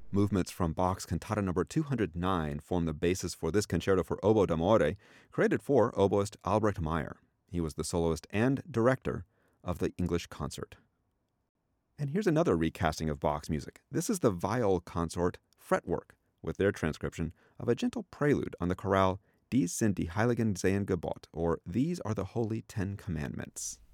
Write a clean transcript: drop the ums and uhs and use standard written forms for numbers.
Movements from Bach's Cantata number 209 form the basis for this concerto for oboe d'amore, created for oboist Albrecht Meyer. He was the soloist and director of the English concert. And here's another recasting of Bach's music. This is the Viol Consort Fretwork, with their transcription of a gentle prelude on the chorale Dies sind die heiligen zehn Gebote, or These are the Holy Ten Commandments.